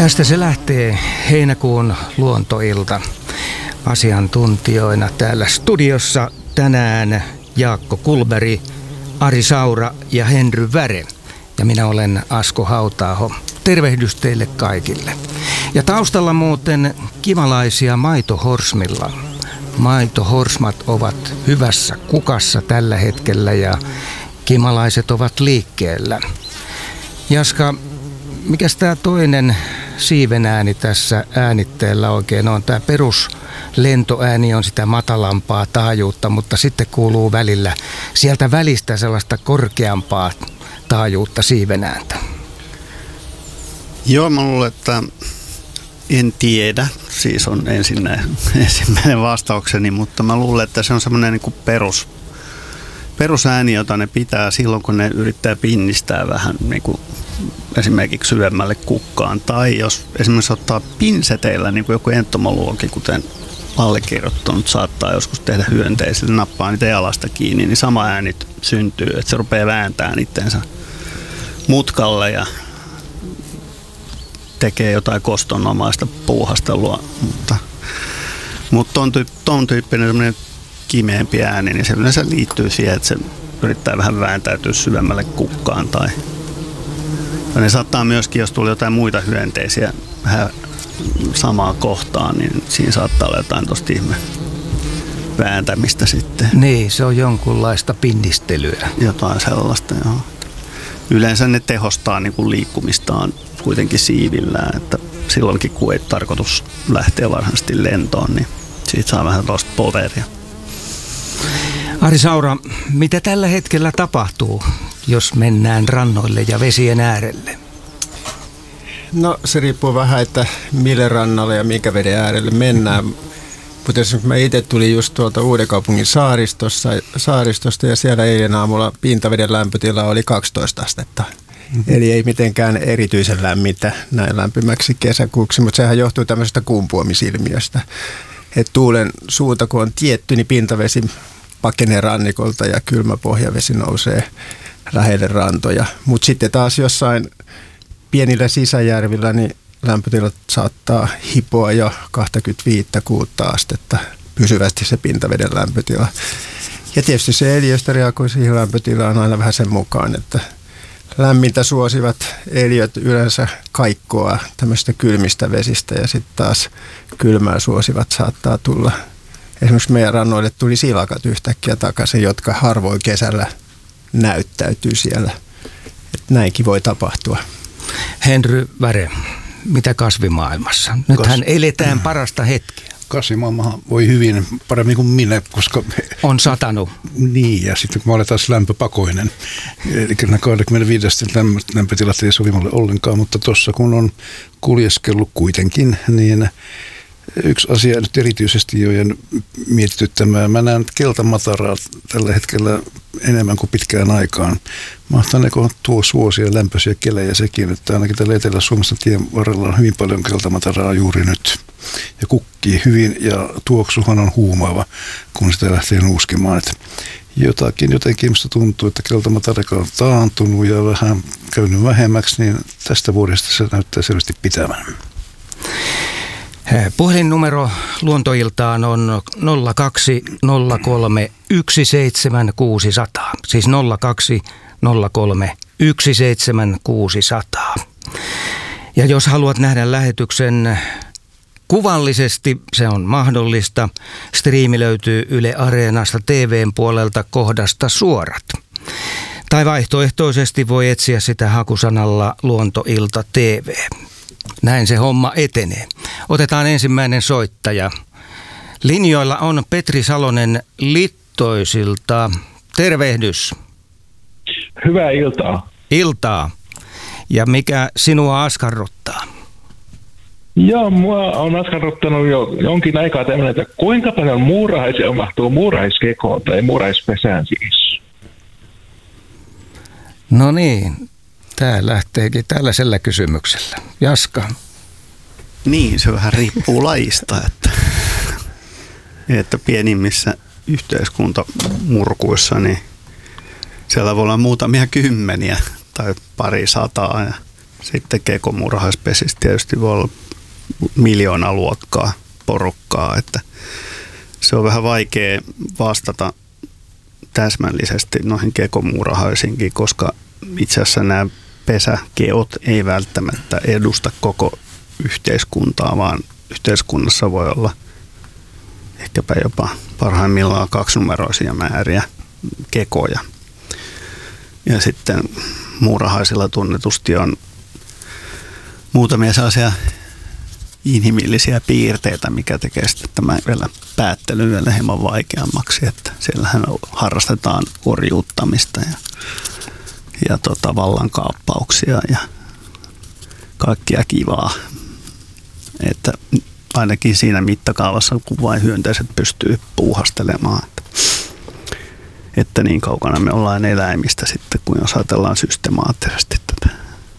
Tästä se lähtee heinäkuun luontoilta. Asiantuntijoina täällä studiossa tänään Jaakko Kullberg, Ari Saura ja Henry Väre. Ja minä olen Asko Hauta-aho. Tervehdys teille kaikille. Ja taustalla muuten kivalaisia maitohorsmilla. Maitohorsmat ovat hyvässä kukassa tällä hetkellä ja kimalaiset ovat liikkeellä. Jaska, mikäs tämä toinen siivenääni tässä äänitteellä oikein on? Tämä peruslentoääni on sitä matalampaa taajuutta, mutta sitten kuuluu välillä sieltä välistä sellaista korkeampaa taajuutta siivenääntä. Joo, mä luulen, että en tiedä, siis on ensimmäinen vastaukseni, mutta mä luulen, että se on semmoinen niin kuin perusääni, jota ne pitää silloin, kun ne yrittää pinnistää vähän niin kuin esimerkiksi syvemmälle kukkaan. Tai jos esimerkiksi ottaa pinseteillä, niin kuin joku entomologi, kuten allekirjoittanut, saattaa joskus tehdä hyönteisille, nappaa niitä jalasta kiinni, niin sama ääni syntyy, että se rupeaa vääntämään itsensä mutkalle ja tekee jotain kostonomaista puuhastelua. Mutta ton tyyppinen semmoinen kimeämpi ääni, niin se yleensä liittyy siihen, että se yrittää vähän vääntäytyä syvemmälle kukkaan. Tai ne saattaa myöskin, jos tuli jotain muita hyönteisiä vähän samaan kohtaan, niin siinä saattaa olla jotain tosta ihme vääntämistä sitten. Niin, se on jonkunlaista pinnistelyä. Jotain sellaista, joo. Yleensä ne tehostaa niin kuin liikkumistaan kuitenkin siivillään, että silloinkin kun ei tarkoitus lähteä varsinaisesti lentoon, niin siitä saa vähän tuosta poveria. Ari Saura, mitä tällä hetkellä tapahtuu, jos mennään rannoille ja vesien äärelle? No se riippuu vähän, että mille rannalle ja minkä veden äärelle mennään. Mutta jos mä itse tulin just tuolta Uudenkaupungin saaristosta ja siellä eilen aamulla pintaveden lämpötila oli 12 astetta. Eli ei mitenkään erityisen lämmintä näin lämpimäksi kesäkuuksi, mutta sehän johtuu tämmöisestä kumpuamisilmiöstä. Että tuulen suunta kun on tietty, niin pintavesi pakenee rannikolta ja kylmä pohjavesi nousee lähelle rantoja. Mutta sitten taas jossain pienillä sisäjärvillä niin lämpötilat saattaa hipoa jo 25-6 astetta pysyvästi se pintaveden lämpötila. Ja tietysti se eliöstä reagoi siihen lämpötilaan aina vähän sen mukaan, että lämmintä suosivat eliöt yleensä kaikkoa tämmöistä kylmistä vesistä ja sitten taas kylmää suosivat saattaa tulla. Esimerkiksi meidän rannoille tuli silakat yhtäkkiä takaisin, jotka harvoin kesällä näyttäytyy siellä. Et näinkin voi tapahtua. Henry Väre, mitä kasvimaailmassa? Nythän eletään parasta hetkeä. Kasvimaailmahan voi hyvin, paremmin kuin minä, koska on satanut. Niin, ja sitten kun mä olen taas lämpöpakoinen. Eli 25 lämpötilat ei sovi mulle ollenkaan, mutta tuossa kun on kuljeskellut kuitenkin, niin yksi asia nyt erityisesti jo mietityttämään. Mä näen keltamataraa tällä hetkellä enemmän kuin pitkään aikaan. Mahtaneeko tuo suosia lämpöisiä kelejä sekin, että ainakin tällä Etelä-Suomessa tien varrella on hyvin paljon keltamataraa juuri nyt. Ja kukkii hyvin ja tuoksuhan on huumaava, kun sitä lähtee nuuskimaan. Että jotenkin minusta tuntuu, että keltamatarika on taantunut ja vähän käynyt vähemmäksi, niin tästä vuodesta se näyttää selvästi pitävän. Puhelinnumero luontoiltaan on 0203 17600, siis 0203 17600. Ja jos haluat nähdä lähetyksen kuvallisesti, se on mahdollista. Striimi löytyy Yle Areenasta TV:n puolelta kohdasta suorat. Tai vaihtoehtoisesti voi etsiä sitä hakusanalla Luontoilta TV. Näin se homma etenee. Otetaan ensimmäinen soittaja. Linjoilla on Petri Salonen Littoisilta. Tervehdys. Hyvää iltaa. Iltaa. Ja mikä sinua askarruttaa? Joo, mua on askarruttanut jo jonkin aikaa tämmöinen, että kuinka paljon muurahaisia mahtuu muurahaiskekoon tai muurahaispesään siis? No niin, tämä lähteekin tällaisella kysymyksellä. Jaska. Niin, se vähän riippuu lajista, että pienimmissä yhteiskuntamurkuissa, niin siellä voi olla muutamia kymmeniä tai pari sataa. Ja Sitten kekomuurahaispesissä tietysti voi olla miljoonaluokkaa porukkaa, että se on vähän vaikea vastata täsmällisesti noihin kekomuurahaisinkin, koska itse asiassa nämä pesäkeot ei välttämättä edusta koko yhteiskuntaa, vaan yhteiskunnassa voi olla ehkäpä jopa parhaimmillaan 2-numeroisia määriä kekoja. Ja sitten muurahaisilla tunnetusti on muutamia sellaisia inhimillisiä piirteitä, mikä tekee sitten tämä vielä päättely vielä hieman vaikeammaksi, että siellähän harrastetaan orjuuttamista ja vallankaappauksia ja kaikkia kivaa. Että ainakin siinä mittakaavassa, kun vain hyönteiset pystyy puuhastelemaan. Että niin kaukana me ollaan eläimistä sitten, kun jos ajatellaan systemaattisesti tätä.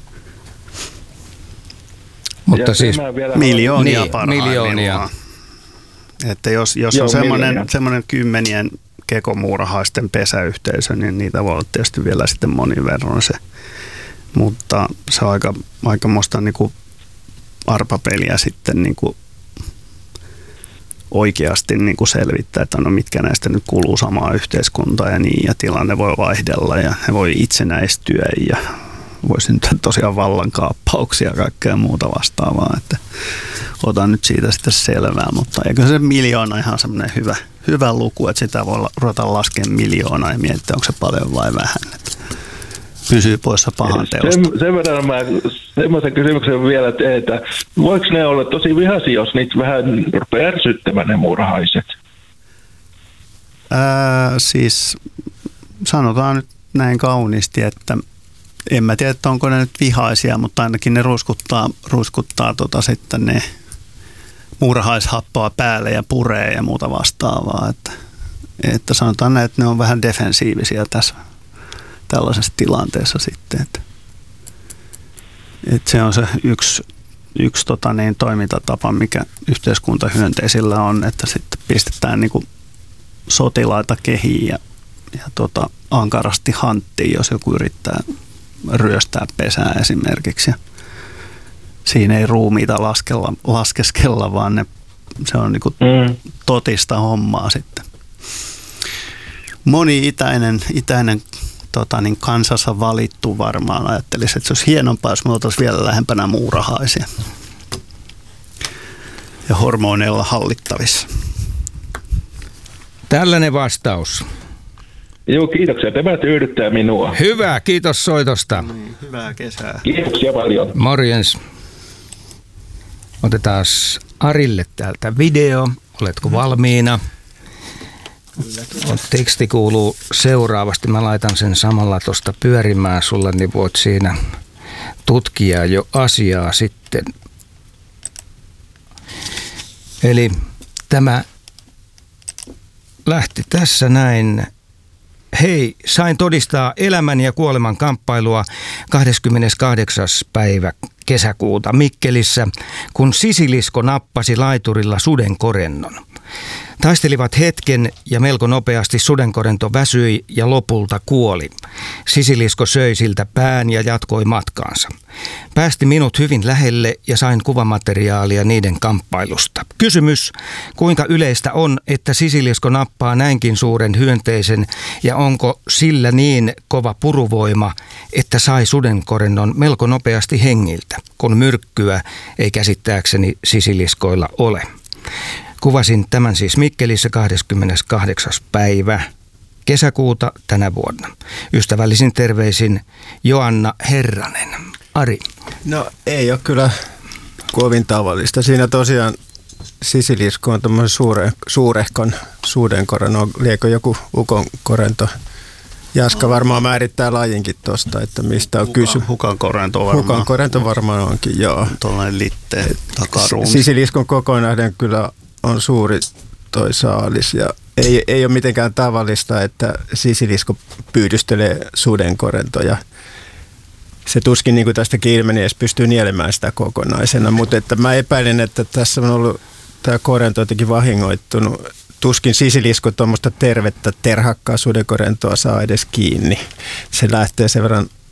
Mutta siis miljoonia niin, parhaimmillaan. Että jos on semmoinen 10 kekomuurahaisten pesäyhteisö, niin niitä voi olla tietysti vielä sitten monin verran se. Mutta se on aikamoista niinku arpapeliä sitten niinku oikeasti niinku selvittää, että no mitkä näistä nyt kuuluu samaan yhteiskuntaan ja niin, ja tilanne voi vaihdella ja he voi itsenäistyä ja voi syntyä tosiaan vallankaappauksia ja kaikkea muuta vastaavaa, että otan nyt siitä sitten selvää, mutta eikö se miljoona ihan semmoinen hyvä luku, että sitä voi ruveta laskemaan miljoonaa ja miettiä, onko se paljon vai vähän, että pysyy poissa pahan teosta. Sen verran mä semmoisen kysymyksen vielä teen, että voiko ne olla tosi vihaisia, jos niitä vähän rupeaa ärsyttämään ne muurahaiset? Siis sanotaan nyt näin kauniisti, että en mä tiedä, että onko ne nyt vihaisia, mutta ainakin ne ruiskuttaa sitten ne muurahaishappoa päälle ja puree ja muuta vastaavaa. Että sanotaan näin, että ne on vähän defensiivisiä tässä tällaisessa tilanteessa sitten. Että se on se yksi toimintatapa, mikä yhteiskuntahyönteisillä on, että sitten pistetään niinku sotilaita kehiin ja ankarasti hanttiin, jos joku yrittää ryöstää pesää esimerkiksi. Ja siinä ei ruumiita laskeskella, vaan se on niinku totista hommaa sitten. Moni itäinen kansansa valittu varmaan ajattelisi, että se olisi hienompaa, jos me oltaisiin vielä lähempänä muurahaisia ja hormoneilla hallittavissa. Tällainen vastaus. Joo, kiitoksia. Tämä tyydyttää minua. Hyvä, kiitos soitosta. Hyvää kesää. Kiitoksia paljon. Morjens. Otetaan Arille täältä video. Oletko valmiina? Teksti kuuluu seuraavasti. Mä laitan sen samalla tuosta pyörimään sulle, niin voit siinä tutkia jo asiaa sitten. Eli tämä lähti tässä näin. Hei, sain todistaa elämän ja kuoleman kamppailua 28. päivä kesäkuuta Mikkelissä, kun sisilisko nappasi laiturilla sudenkorennon. Taistelivat hetken ja melko nopeasti sudenkorento väsyi ja lopulta kuoli. Sisilisko söi siltä pään ja jatkoi matkaansa. Päästi minut hyvin lähelle ja sain kuvamateriaalia niiden kamppailusta. Kysymys, kuinka yleistä on, että sisilisko nappaa näinkin suuren hyönteisen ja onko sillä niin kova puruvoima, että sai sudenkorennon melko nopeasti hengiltä, kun myrkkyä ei käsittääkseni sisiliskoilla ole. Kuvasin tämän siis Mikkelissä 28. päivä kesäkuuta tänä vuonna. Ystävällisin terveisin Joanna Herranen. Ari. No ei ole kyllä kovin tavallista. Siinä tosiaan sisilisko on tämmöisen suurehkon sudenkorennon. Liekö joku ukonkorento? Jaska varmaan määrittää lajinkin tuosta, että mistä on kysymys. Hukankorento varmaan. Hukankorento varmaan onkin, joo. Tuollainen litteen takaruumi. Sisiliskon kokonainen kyllä on suuri toi saalis ja ei ole mitenkään tavallista, että sisilisko pyydystelee sudenkorentoja. Se tuskin niin kuin tästäkin ilmeni edes pystyy nielemään sitä kokonaisena, mutta että mä epäilen, että tässä on ollut tämä korento jotenkin vahingoittunut. Tuskin sisilisko tuommoista tervettä terhakkaa sudenkorentoa saa edes kiinni. Se lähtee sen verran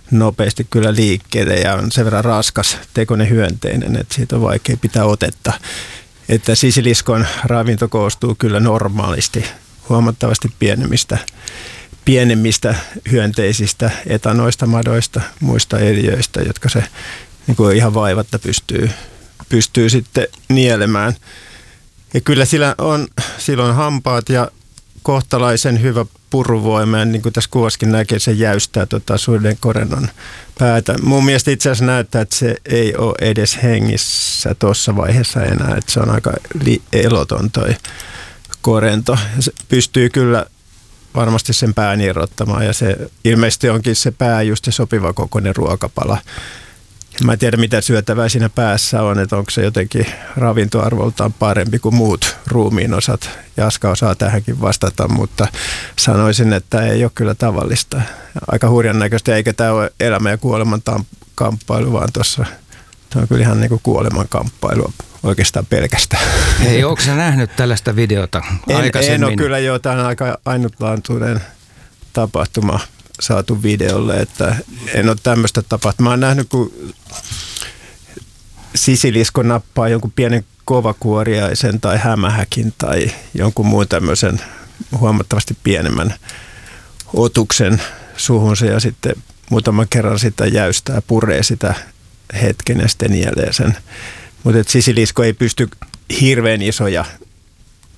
nopeasti kyllä liikkeelle ja on sen verran raskas tekoinen hyönteinen, että siitä on vaikea pitää otetta. Että sisiliskon ravinto koostuu kyllä normaalisti huomattavasti pienemmistä hyönteisistä, etanoista, madoista, muista eliöistä, jotka se niin kuin ihan vaivatta pystyy sitten nielemään. Ja kyllä silloin hampaat ja kohtalaisen hyvä puruvoima, ja niin kuin tässä kuvaskin näkee, se jäystää suidenkorennon päätä. Mun mielestä itse asiassa näyttää, että se ei ole edes hengissä tuossa vaiheessa enää, että se on aika eloton toi korento. Ja se pystyy kyllä varmasti sen pään irrottamaan, ja se ilmeisesti onkin se pää just se sopiva kokoinen ruokapala. Mä en tiedä, mitä syötävää siinä päässä on, että onko se jotenkin ravintoarvoltaan parempi kuin muut ruumiin osat. Jaska osaa tähänkin vastata, mutta sanoisin, että ei ole kyllä tavallista. Aika hurjan näköistä, eikä tämä ole elämän ja kuoleman kamppailu, vaan tuossa on kyllä ihan niin kuin kuoleman kamppailua oikeastaan pelkästään. Hei, ootko sä nähnyt tällaista videota aikaisemmin? En ole kyllä jo, tämä on aika ainutlaatuinen tapahtuma saatu videolle, että en ole tämmöistä tapahtumaa. Mä oon nähnyt, kun sisilisko nappaa jonkun pienen kovakuoriaisen tai hämähäkin tai jonkun muun tämmöisen huomattavasti pienemmän otuksen suhunsa ja sitten muutaman kerran sitä jäystää, puree sitä hetken ja sitten nielee sen. Mutta sisilisko ei pysty hirveän isoja